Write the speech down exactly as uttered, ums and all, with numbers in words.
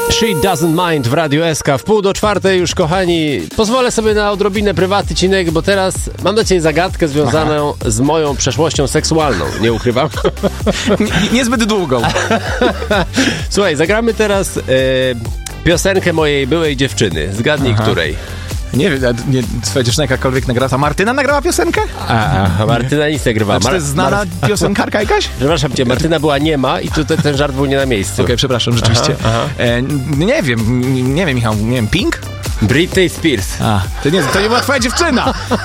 She Doesn't Mind w Radiu S K. W pół do czwartej już, kochani, pozwolę sobie na odrobinę prywatny, bo teraz mam dla ciebie zagadkę związaną Aha. z moją przeszłością seksualną. Nie ukrywam. Nie, niezbyt długą. Słuchaj, zagramy teraz e, piosenkę mojej byłej dziewczyny. Zgadnij, Aha. której. Nie wiem, nie, twoja dziewczyna jakakolwiek nagrała. A Martyna nagrała piosenkę? A, a Martyna nic nie nagrywała. Czy to jest znana Mar- piosenkarka jakaś? Przepraszam cię, Martyna była niema i tu ten, ten żart był nie na miejscu. Okej, okay, przepraszam, rzeczywiście. Aha, aha. E, nie wiem, nie wiem, Michał, nie wiem, Pink? Britney Spears. A, to nie, to nie była twoja dziewczyna.